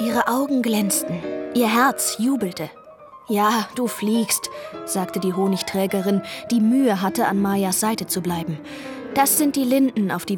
Ihre Augen glänzten, ihr Herz jubelte. »Ja, du fliegst«, sagte die Honigträgerin, die Mühe hatte, an Mayas Seite zu bleiben. »Das sind die Linden, auf die